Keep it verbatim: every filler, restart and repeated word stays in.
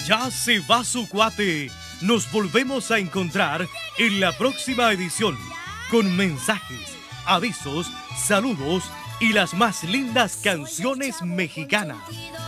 Ya se va su cuate. Nos volvemos a encontrar en la próxima edición con mensajes, avisos, saludos y las más lindas canciones mexicanas.